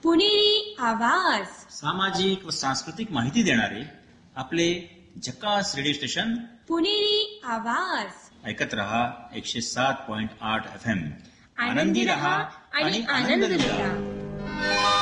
पुणेरी आवाज. सामाजिक व सांस्कृतिक माहिती देणारे आपले झकास रेडिओ स्टेशन पुणेरी आवाज. ऐकत रहा 107.8 FM. आनंदी रहा आणि आनंद लुटा.